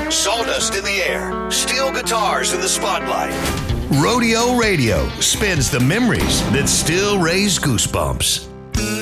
Sawdust in the air. Steel guitars in the spotlight. Rodeo Radio spins the memories that still raise goosebumps.